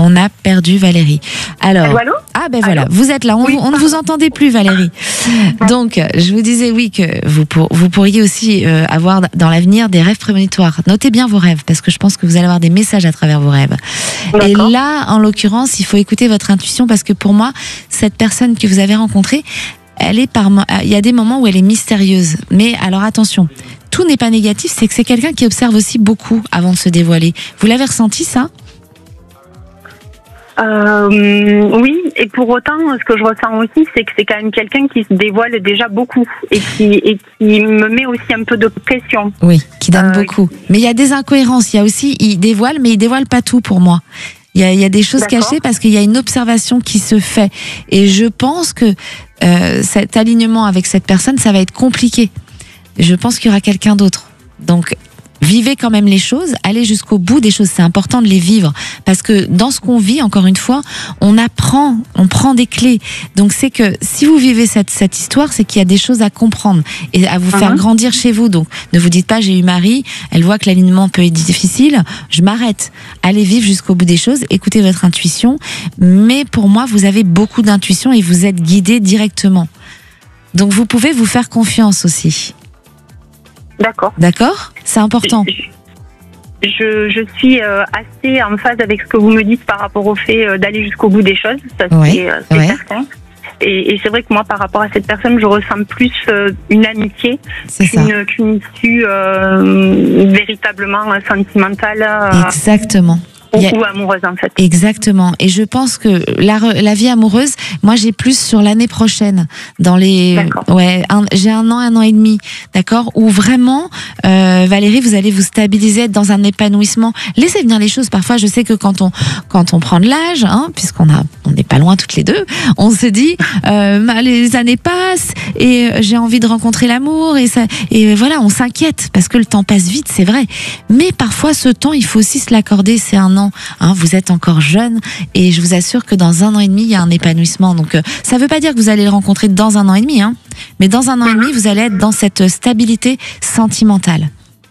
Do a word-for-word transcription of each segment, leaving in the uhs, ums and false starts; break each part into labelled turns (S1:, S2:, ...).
S1: on a perdu Valérie. Alors,
S2: Allô, allô
S1: ah ben voilà,
S2: Allô
S1: vous êtes là, on,
S2: Oui,
S1: on ne vous entendait plus Valérie. Donc, je vous disais oui que vous, pour, vous pourriez aussi euh, avoir dans l'avenir des rêves prémonitoires. Notez bien vos rêves parce que je pense que vous allez avoir des messages à travers vos rêves. Et là, en l'occurrence, il faut écouter votre intuition parce que pour moi, cette personne que vous avez rencontrée, elle est par, il y a des moments où elle est mystérieuse. Mais alors attention, tout n'est pas négatif, c'est que c'est quelqu'un qui observe aussi beaucoup avant de se dévoiler. Vous l'avez ressenti ça ?
S2: Euh, oui, et pour autant, ce que je ressens aussi, c'est que c'est quand même quelqu'un qui se dévoile déjà beaucoup et qui, et qui me met aussi un peu de pression.
S1: Oui, qui donne
S2: Euh,
S1: beaucoup. Mais il y a des incohérences. Il y a aussi, il dévoile, mais il dévoile pas tout pour moi. Il y a, il y a des choses
S2: D'accord.
S1: cachées parce qu'il y a une observation qui se fait. Et je pense que euh, cet alignement avec cette personne, ça va être compliqué. Je pense qu'il y aura quelqu'un d'autre. Donc, vivez quand même les choses, allez jusqu'au bout des choses. C'est important de les vivre parce que dans ce qu'on vit, encore une fois, on apprend, on prend des clés. Donc c'est que si vous vivez cette cette histoire, c'est qu'il y a des choses à comprendre et à vous faire
S2: Mhm.
S1: grandir chez vous. Donc ne vous dites pas j'ai eu Marie, elle voit que l'alignement peut être difficile, je m'arrête. Allez vivre jusqu'au bout des choses, écoutez votre intuition. Mais pour moi, vous avez beaucoup d'intuition et vous êtes guidé directement. Donc vous pouvez vous faire confiance aussi.
S2: D'accord.
S1: D'accord ? C'est important.
S2: Je, je suis euh, assez en phase avec ce que vous me dites par rapport au fait euh, d'aller jusqu'au bout des choses, ça
S1: Ouais,
S2: c'est, euh, c'est
S1: ouais.
S2: certain. Et, et c'est vrai que moi, par rapport à cette personne, je ressens plus euh, une amitié
S1: C'est ça.
S2: qu'une, qu'une issue euh, véritablement euh, sentimentale euh,
S1: Exactement.
S2: ou,
S1: Il y a-
S2: ou amoureuse en fait.
S1: Exactement. Et je pense que la, re- la vie amoureuse, moi j'ai plus sur l'année prochaine, dans les,
S2: D'accord.
S1: ouais, un- j'ai un an, un an et demi, d'accord, où vraiment, euh, Valérie, vous allez vous stabiliser, être dans un épanouissement. Laissez venir les choses. Parfois, je sais que quand on, quand on prend de l'âge, hein, puisqu'on a, on n'est pas loin toutes les deux, on se dit, euh, bah, les années passent et euh, j'ai envie de rencontrer l'amour et ça, et voilà, on s'inquiète parce que le temps passe vite, c'est vrai. Mais parfois, ce temps, il faut aussi se l'accorder. C'est un an. Hein, vous êtes encore jeune et je vous assure que dans un an et demi, il y a un épanouissement. Donc, euh, ça ne veut pas dire que vous allez le rencontrer dans un an et demi, hein, mais dans un an et demi, vous allez être dans cette stabilité sentimentale.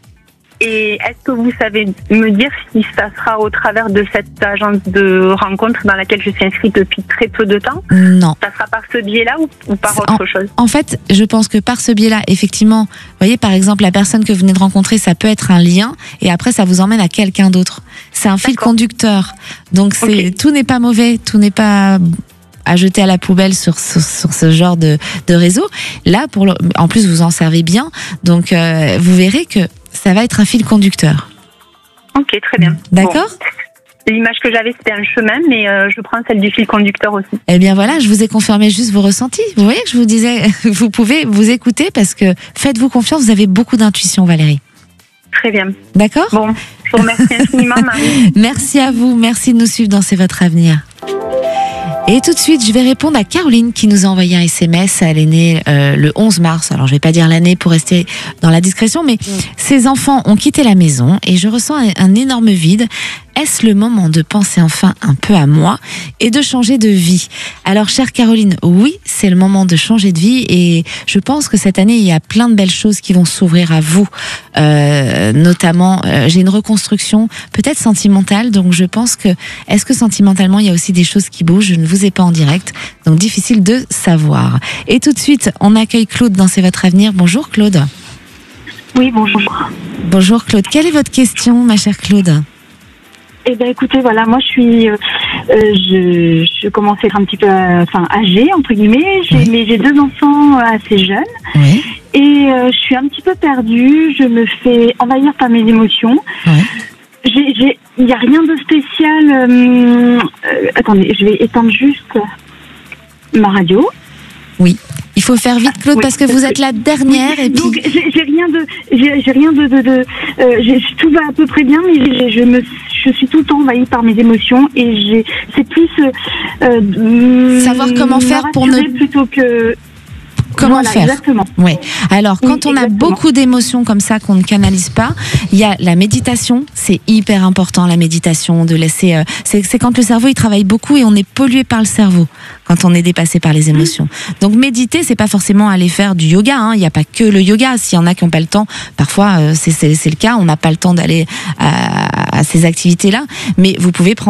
S2: Et est-ce que vous savez me dire si ça sera au travers de cette agence de rencontre dans laquelle je suis inscrite depuis très peu de temps?
S1: Non.
S2: Ça sera par ce biais-là ou, ou par autre chose?
S1: En fait, je pense que par ce biais-là, effectivement, vous voyez, par exemple, la personne que vous venez de rencontrer, ça peut être un lien, et après, ça vous emmène à quelqu'un d'autre. C'est un fil
S2: D'accord.
S1: conducteur. Donc, c'est,
S2: Ok.
S1: tout n'est pas mauvais, tout n'est pas à jeter à la poubelle sur, sur, sur ce genre de, de réseau. Là, pour le, en plus, vous en servez bien. Donc, euh, vous verrez que ça va être un fil conducteur.
S2: Ok, très bien.
S1: D'accord?
S2: Bon. L'image que j'avais, c'était un chemin, mais euh, je prends celle du fil conducteur aussi.
S1: Eh bien voilà, je vous ai confirmé juste vos ressentis. Vous voyez que je vous disais, vous pouvez vous écouter parce que faites-vous confiance, vous avez beaucoup d'intuition, Valérie.
S2: Très bien.
S1: D'accord?
S2: Bon, je vous remercie infiniment, Marie.
S1: Merci à vous, merci de nous suivre dans C'est votre avenir. Et tout de suite, je vais répondre à Caroline qui nous a envoyé un S M S. Elle est née euh, le onze mars. Alors, je vais pas dire l'année pour rester dans la discrétion, mais mmh. ses enfants ont quitté la maison et je ressens un, un énorme vide. Est-ce le moment de penser enfin un peu à moi et de changer de vie? Alors, chère Caroline, oui, c'est le moment de changer de vie et je pense que cette année, il y a plein de belles choses qui vont s'ouvrir à vous. Euh, notamment, euh, j'ai une reconstruction peut-être sentimentale, donc je pense que, est-ce que sentimentalement, il y a aussi des choses qui bougent? Je ne vous ai pas en direct, donc difficile de savoir. Et tout de suite, on accueille Claude dans C'est votre avenir. Bonjour Claude.
S3: Oui, bonjour.
S1: Bonjour Claude. Quelle est votre question, ma chère Claude?
S3: Eh ben, écoutez, voilà, moi, je suis, euh, je, je commence à être un petit peu, euh, enfin, âgée entre guillemets. J'ai,
S1: Oui.
S3: mais j'ai deux enfants assez jeunes
S1: Oui.
S3: et euh, je suis un petit peu perdue. Je me fais envahir par mes émotions.
S1: Oui.
S3: J'ai, j'ai, il n'y a rien de spécial. Euh, euh, attendez, je vais éteindre juste ma radio.
S1: Oui. Il faut faire vite, Claude,
S3: Oui,
S1: parce que vous êtes la dernière
S3: oui,
S1: et puis.
S3: donc j'ai, j'ai rien de, j'ai, j'ai rien de, de, de euh, j'ai, tout va à peu près bien, mais j'ai, je me, je suis tout le temps envahie par mes émotions et j'ai, c'est plus euh, euh,
S1: Savoir comment faire pour ne-
S3: plutôt que
S1: Comment
S3: voilà,
S1: faire?
S3: Exactement.
S1: Oui. Alors, quand
S3: Oui,
S1: on a
S3: exactement.
S1: beaucoup d'émotions comme ça qu'on ne canalise pas, il y a la méditation. C'est hyper important, la méditation, de laisser. Euh, c'est, c'est quand le cerveau il travaille beaucoup et on est pollué par le cerveau quand on est dépassé par les émotions. Donc, méditer, c'est pas forcément aller faire du yoga. Hein. Il n'y a pas que le yoga. S'il y en a qui n'ont pas le temps, parfois euh, c'est, c'est, c'est le cas. On n'a pas le temps d'aller à, à ces activités-là, mais vous pouvez prendre